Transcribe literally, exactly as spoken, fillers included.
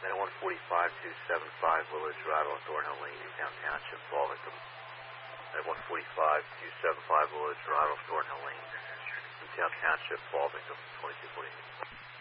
at one forty-five, two seventy-five Willard Drive off Thornhill Lane, Newtown Township, fall victim. At one forty-five, two seventy-five Willard Drive off Thornhill Lane, Newtown Township, fall victim, twenty-two forty-eight.